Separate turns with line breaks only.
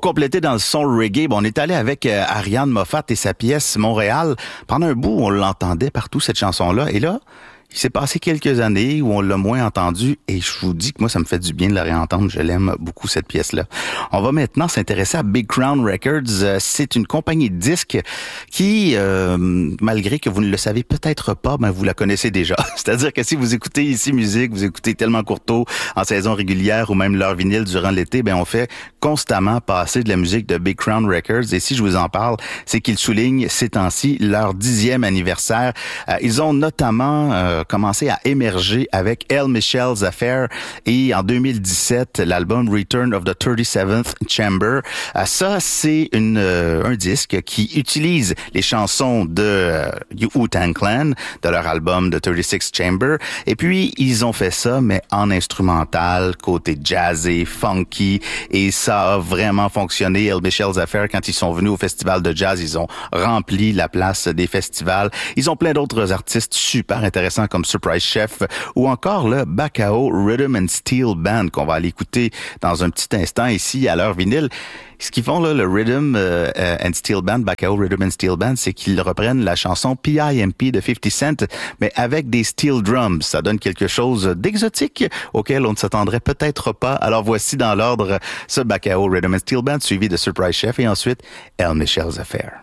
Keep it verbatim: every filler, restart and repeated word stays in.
Pour compléter dans le son reggae, bon, on est allé avec euh, Ariane Moffat et sa pièce Montréal. Pendant un bout, on l'entendait partout, cette chanson-là. Et là, il s'est passé quelques années où on l'a moins entendu et je vous dis que moi, ça me fait du bien de la réentendre. Je l'aime beaucoup, cette pièce-là. On va maintenant s'intéresser à Big Crown Records. C'est une compagnie de disques qui, euh, malgré que vous ne le savez peut-être pas, ben vous la connaissez déjà. C'est-à-dire que si vous écoutez ici musique, vous écoutez Tellement Courteau en saison régulière ou même leur vinyle durant l'été, ben on fait constamment passer de la musique de Big Crown Records. Et si je vous en parle, c'est qu'ils soulignent ces temps-ci leur dixième anniversaire. Euh, ils ont notamment euh, commencé à émerger avec El Michel's Affair et en deux mille dix-sept, l'album Return of the thirty-seventh Chamber. Euh, ça, c'est une euh, un disque qui utilise les chansons de euh, Wu-Tang Clan, de leur album The thirty-sixth Chamber. Et puis, ils ont fait ça, mais en instrumental, côté jazzé, funky. Et ça a vraiment fonctionné. El Michel's Affair, quand ils sont venus au festival de jazz, ils ont rempli la place des festivals. Ils ont plein d'autres artistes super intéressants comme Surprise Chef ou encore le Bacao Rhythm and Steel Band qu'on va aller écouter dans un petit instant ici à leur vinyle. Ce qu'ils font là, le Rhythm euh, and Steel Band, Bacao Rhythm and Steel Band, c'est qu'ils reprennent la chanson P I M P de fifty Cent, mais avec des steel drums. Ça donne quelque chose d'exotique auquel on ne s'attendrait peut-être pas. Alors voici dans l'ordre ce Bacao Rhythm and Steel Band suivi de Surprise Chef et ensuite El Michel's Affair.